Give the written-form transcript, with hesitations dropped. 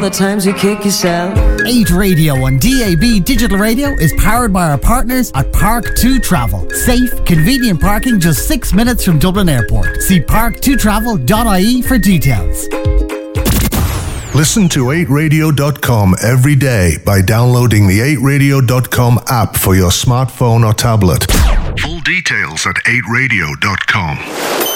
The times you kick yourself. 8 Radio on DAB Digital Radio is powered by our partners at Park2 Travel. Safe, convenient parking just 6 minutes from Dublin Airport. See park2travel.ie for details. Listen to 8radio.com every day by downloading the 8radio.com app for your smartphone or tablet. Full details at 8radio.com.